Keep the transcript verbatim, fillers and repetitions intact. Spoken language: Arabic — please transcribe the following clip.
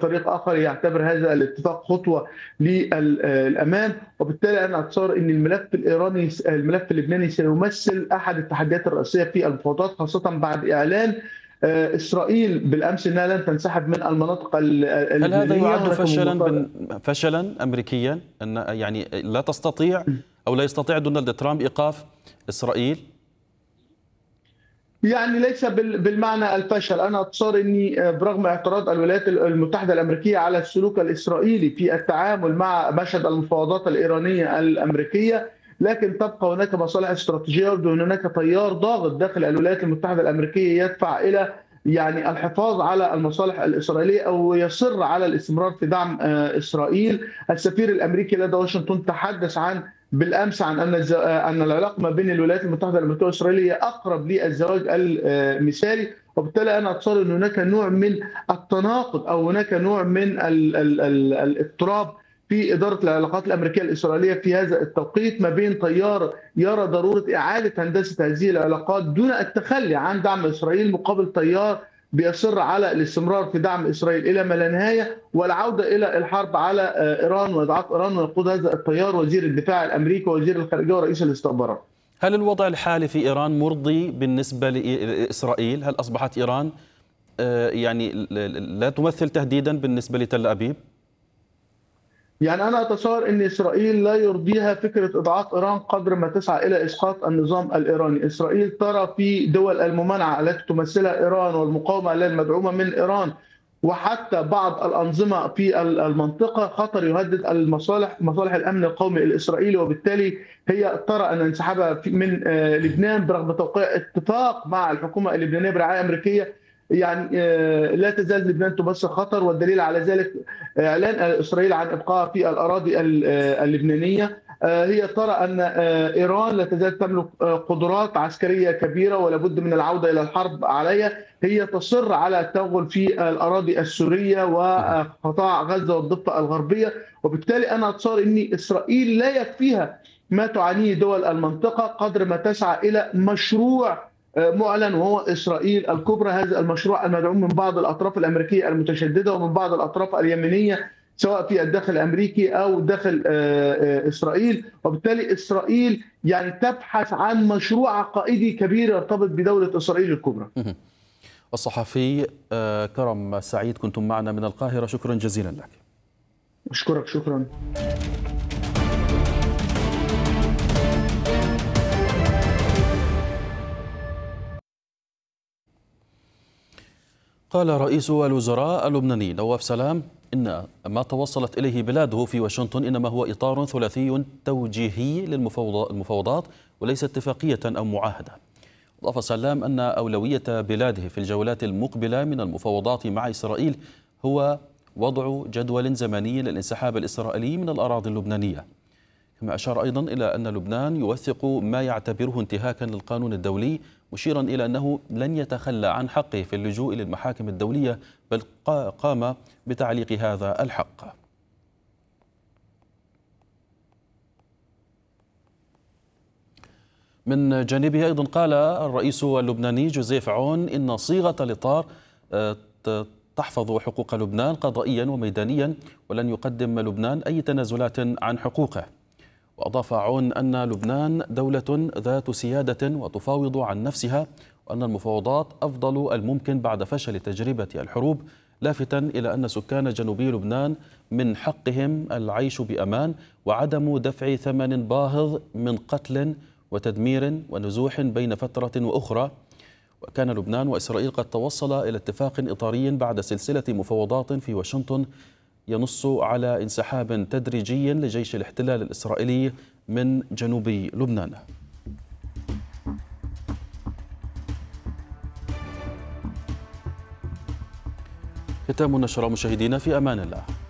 فريق آخر يعتبر هذا الاتفاق خطوة للأمان. وبالتالي أنا أتصور أن الملف الإيراني الملف اللبناني سيمثل أحد التحديات الرئيسية في المفاوضات، خاصة بعد إعلان إسرائيل بالأمس أنها لن تنسحب من المناطق اللبنانية. هل هذا يعد فشلا فشلا أمريكيا، أن يعني لا تستطيع أو لا يستطيع دونالد ترامب إيقاف إسرائيل؟ يعني ليس بالمعنى الفشل. أنا أتصور أني برغم اعتراض الولايات المتحدة الأمريكية على السلوك الإسرائيلي في التعامل مع مشهد المفاوضات الإيرانية الأمريكية، لكن تبقى هناك مصالح استراتيجية، وهناك تيار ضاغط داخل الولايات المتحدة الأمريكية يدفع إلى يعني الحفاظ على المصالح الإسرائيلية أو يصر على الاستمرار في دعم إسرائيل. السفير الأمريكي لدى واشنطن تحدث عن بالامس عن ان ان العلاقه ما بين الولايات المتحده الامريكيه واسرائيل اقرب للزواج المثالي. وبالتالي انا اتصور ان هناك نوع من التناقض او هناك نوع من الاضطراب في اداره العلاقات الامريكيه الاسرائيليه في هذا التوقيت، ما بين تيار يرى ضروره اعاده هندسه هذه العلاقات دون التخلي عن دعم اسرائيل، مقابل تيار بيصر على الاستمرار في دعم اسرائيل الى ما لا نهايه، والعوده الى الحرب على ايران واضعاف ايران. ويقود هذا التيار وزير الدفاع الامريكي ووزير الخارجيه ورئيس الاستخبارات. هل الوضع الحالي في ايران مرضي بالنسبه لاسرائيل؟ هل اصبحت ايران يعني لا تمثل تهديدا بالنسبه لتل ابيب؟ يعني أنا أتصور أن إسرائيل لا يرضيها فكرة إضعاف إيران قدر ما تسعى إلى إسقاط النظام الإيراني. إسرائيل ترى في دول الممانعة التي تمثلها إيران والمقاومة المدعومة من إيران وحتى بعض الأنظمة في المنطقة خطر يهدد المصالح مصالح الأمن القومي الإسرائيلي، وبالتالي هي ترى أن انسحابها من لبنان برغم توقيع اتفاق مع الحكومة اللبنانية برعاية أمريكية يعني لا تزال لبنان تمثل خطر. والدليل على ذلك اعلان اسرائيل عن ابقائها في الاراضي اللبنانيه. هي ترى ان ايران لا تزال تملك قدرات عسكريه كبيره ولا بد من العوده الى الحرب عليها. هي تصر على التوغل في الاراضي السوريه وقطاع غزه والضفه الغربيه. وبالتالي انا اتصور ان اسرائيل لا يكفيها ما تعانيه دول المنطقه قدر ما تسعى الى مشروع معلن وهو إسرائيل الكبرى. هذا المشروع المدعوم من بعض الأطراف الأمريكية المتشددة ومن بعض الأطراف اليمينية سواء في الداخل الأمريكي أو داخل إسرائيل. وبالتالي إسرائيل يعني تبحث عن مشروع عقائدي كبير يرتبط بدولة إسرائيل الكبرى. الصحفي كرم سعيد كنتم معنا من القاهرة، شكرا جزيلا لك. أشكرك. شكرا. قال رئيس الوزراء اللبناني نواف سلام إن ما توصلت إليه بلاده في واشنطن إنما هو إطار ثلاثي توجيهي للمفاوضات وليس اتفاقية أو معاهدة. أضاف سلام أن أولوية بلاده في الجولات المقبلة من المفاوضات مع إسرائيل هو وضع جدول زمني للانسحاب الإسرائيلي من الأراضي اللبنانية. كما أشار أيضا إلى أن لبنان يوثق ما يعتبره انتهاكا للقانون الدولي، مشيرا إلى أنه لن يتخلى عن حقه في اللجوء إلى المحاكم الدولية بل قام بتعليق هذا الحق. من جانبه أيضا قال الرئيس اللبناني جوزيف عون إن صيغة الإطار تحفظ حقوق لبنان قضائيا وميدانيا ولن يقدم لبنان أي تنازلات عن حقوقه. وأضاف عون أن لبنان دولة ذات سيادة وتفاوض عن نفسها وأن المفاوضات أفضل الممكن بعد فشل تجربة الحروب، لافتا إلى أن سكان جنوبي لبنان من حقهم العيش بأمان وعدم دفع ثمن باهظ من قتل وتدمير ونزوح بين فترة وأخرى. وكان لبنان وإسرائيل قد توصلا إلى اتفاق إطاري بعد سلسلة مفاوضات في واشنطن ينص على انسحاب تدريجي لجيش الاحتلال الإسرائيلي من جنوب لبنان. ختام النشرة مشاهدينا، في أمان الله.